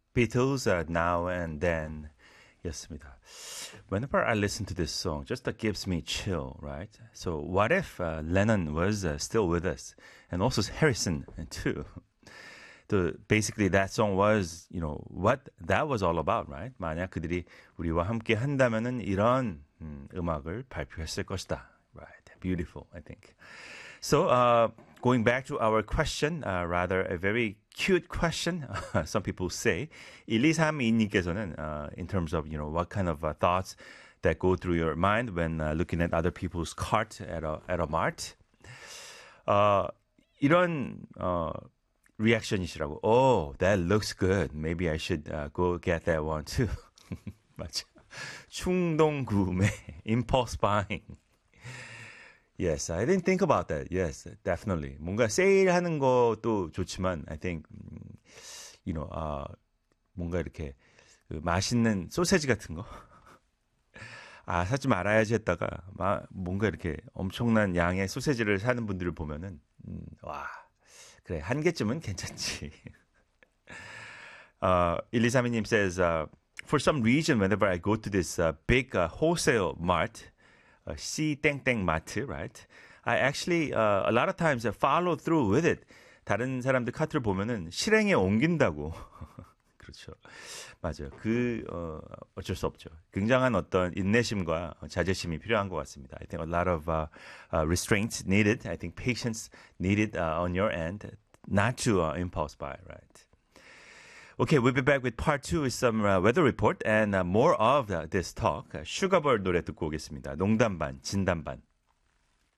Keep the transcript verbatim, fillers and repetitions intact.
Beatles, uh, Now and Then. 였습니다. Whenever I listen to this song, just that gives me chill, right? So what if uh, Lennon was uh, still with us, and also Harrison too? The basically that song was, you know, what that was all about, right? 만약 그들이 우리와 함께 한다면은 이런 음, 음악을 발표했을 것이다, right? Beautiful, I think. So, uh, going back to our question, uh, rather a very cute question, some people say. 일이삼이님께서는, uh, in terms of, you know, what kind of uh, thoughts that go through your mind when uh, looking at other people's cart at a, at a mart. Uh, 이런, uh, reaction이시라고. Oh, that looks good. Maybe I should uh, go get that one too. 맞아. 충동 구매, impulse buying. Yes, I didn't think about that. Yes, definitely. 뭔가 세일하는 것도 좋지만, I think, you know, uh, 뭔가 이렇게 그 맛있는 소세지 같은 거. 아, 사지 말아야지 했다가, 마, 뭔가 이렇게 엄청난 양의 소세지를 사는 분들을 보면은, 음, 와, 그래, 한 개쯤은 괜찮지. uh, 일이삼이님 says, uh, for some reason, whenever I go to this uh, big uh, wholesale mart, uh, C 땡땡 마트, right? I actually uh, a lot of times I follow through with it. 다른 사람들 카트를 보면은 실행에 옮긴다고. 그렇죠. 맞아요. 그 어, 어쩔 수 없죠. 굉장한 어떤 인내심과 자제심이 필요한 것 같습니다. I think a lot of uh, uh, restraints needed. I think patience needed uh, on your end, not to uh, impulse buy, right? Okay, we'll be back with part two with some uh, weather report and uh, more of uh, this talk. 슈가볼 노래 듣고 오겠습니다. 농담 반, 진담 반.